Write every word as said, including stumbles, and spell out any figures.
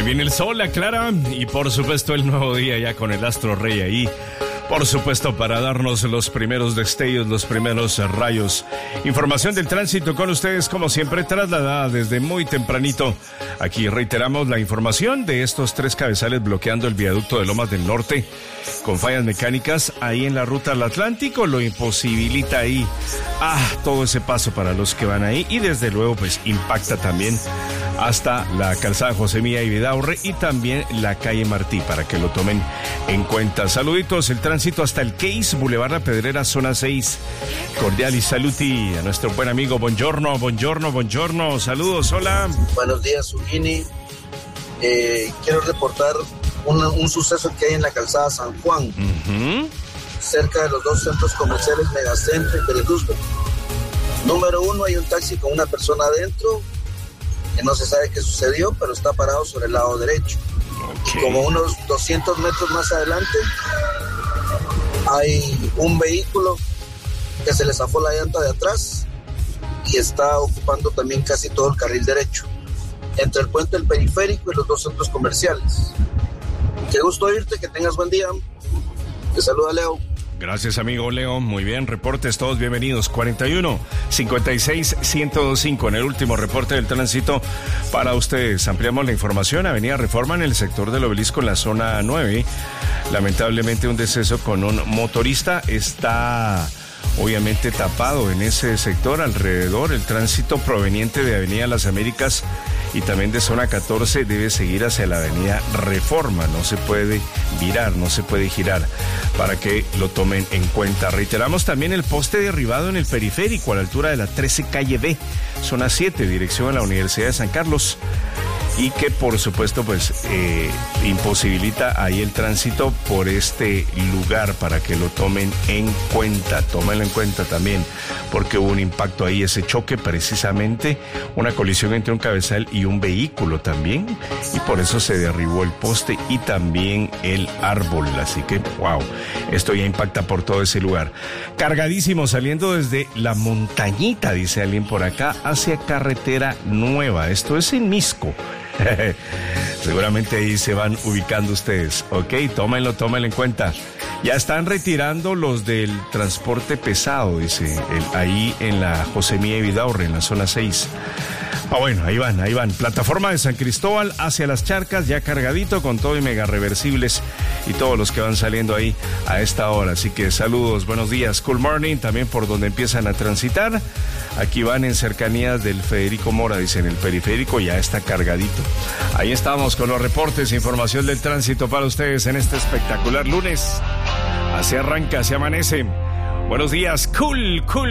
Ahí viene el sol, la clara, y por supuesto el nuevo día ya con el astro rey ahí. Por supuesto, para darnos los primeros destellos, los primeros rayos. Información del tránsito con ustedes, como siempre, trasladada desde muy tempranito. Aquí reiteramos la información de estos tres cabezales bloqueando el viaducto de Lomas del Norte con fallas mecánicas ahí en la ruta al Atlántico. Lo imposibilita ahí ah, todo ese paso para los que van ahí. Y desde luego, pues impacta también hasta la calzada José Milla y Vidaurre y también la calle Martí, para que lo tomen en cuenta. Saluditos, el tránsito hasta el Case, Boulevard La Pedrera, zona seis. Cordial y saluti a nuestro buen amigo. Buongiorno, buongiorno, buongiorno. Saludos, hola. Buenos días, Sugini. Eh, quiero reportar un, un suceso que hay en la calzada San Juan, uh-huh. cerca de los dos centros comerciales Megacentro y Peredusco. Número uno, hay un taxi con una persona adentro, que no se sabe qué sucedió, pero está parado sobre el lado derecho. Okay. Y como unos doscientos metros más adelante, hay un vehículo que se le zafó la llanta de atrás y está ocupando también casi todo el carril derecho, entre el puente del periférico y los dos centros comerciales. Qué gusto oírte, que tengas buen día. Te saluda Leo. Gracias, amigo Leo. Muy bien, reportes todos bienvenidos. cuarenta y uno, cincuenta y seis, ciento veinticinco en el último reporte del tránsito para ustedes. Ampliamos la información. Avenida Reforma en el sector del Obelisco en la zona nueve. Lamentablemente un deceso con un motorista. Está obviamente tapado en ese sector. Alrededor el tránsito proveniente de Avenida Las Américas y también de zona catorce debe seguir hacia la avenida Reforma. No se puede virar, no se puede girar, para que lo tomen en cuenta. Reiteramos también el poste derribado en el periférico a la altura de la trece calle B, zona siete, dirección a la Universidad de San Carlos, y que por supuesto pues eh, imposibilita ahí el tránsito por este lugar, para que lo tomen en cuenta. Tómenlo en cuenta también, porque hubo un impacto ahí, ese choque precisamente, una colisión entre un cabezal y un vehículo también, y por eso se derribó el poste y también el árbol. Así que wow, esto ya impacta por todo ese lugar. Cargadísimo saliendo desde La Montañita, dice alguien por acá, hacia Carretera Nueva. Esto es en Misco. Seguramente ahí se van ubicando ustedes. Ok, tómenlo, tómenlo en cuenta. Ya están retirando los del transporte pesado, dice, el, ahí en la José Milla y Vidaurre, en la zona seis. Ah, bueno, ahí van, ahí van. Plataforma de San Cristóbal hacia Las Charcas, ya cargadito con todo y mega reversibles y todos los que van saliendo ahí a esta hora. Así que saludos, buenos días, cool morning, también por donde empiezan a transitar. Aquí van en cercanías del Federico Mora, dicen, el periférico ya está cargadito. Ahí estamos con los reportes, información del tránsito para ustedes en este espectacular lunes. Así arranca, así amanece. Buenos días, cool, cool.